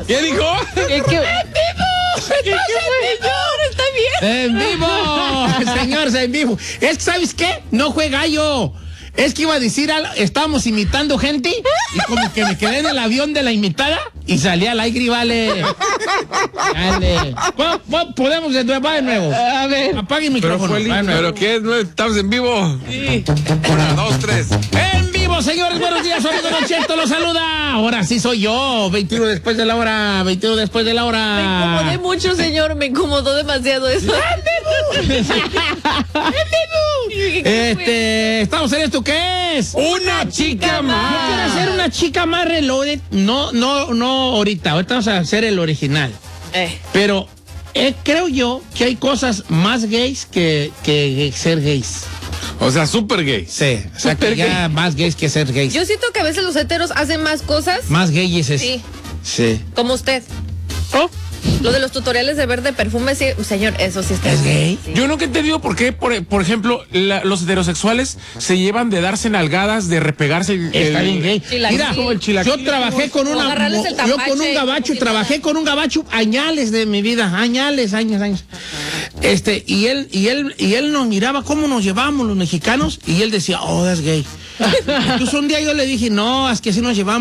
¿Qué dijo? ¡En vivo! Está bien. ¡En vivo! Señores, en vivo. Es que, ¿sabes qué? No fue gallo. Es que iba a decir algo. Estábamos imitando gente y como que me quedé en el avión de la imitada y salí al aire y vale. Podemos de nuevo. A ver. Apague el micrófono. ¿Pero qué? ¿No estamos en vivo? Sí. 1, 2, 3. En vivo, señores, buenos días, su amigo Don Cheto los saluda. Ahora sí soy yo, 21 después de la hora, 21 después de la Me hora. incomodé mucho, señor. Me incomodó demasiado eso. Estamos en esto, ¿qué es? ¡Una chica No quiero más! hacer una chica más reloaded. No, ahorita vamos a hacer el original. Pero creo yo que hay cosas más gays que ser gays. O sea, super gay. Sí, o sea, que ya más gays que ser gays. Yo siento que a veces los heteros hacen más cosas. Más gays es. Sí, Sí. como usted. ¿Oh? Lo de los tutoriales de ver de perfume, sí, señor, eso sí está. ¿Es gay? Sí. Yo nunca he entendido por qué, por ejemplo, los heterosexuales se llevan de darse nalgadas, de repegarse Está bien gay. Chilaquil. Mira, Como el chilaquil. yo trabajé con O una. agarrarles el Yo con tapache, un gabacho, como si trabajé nada. con un gabacho añales de mi vida, años. Y él nos miraba cómo nos llevábamos los mexicanos y él decía, oh, es gay. Entonces un día yo le dije, no, es que así nos llevamos.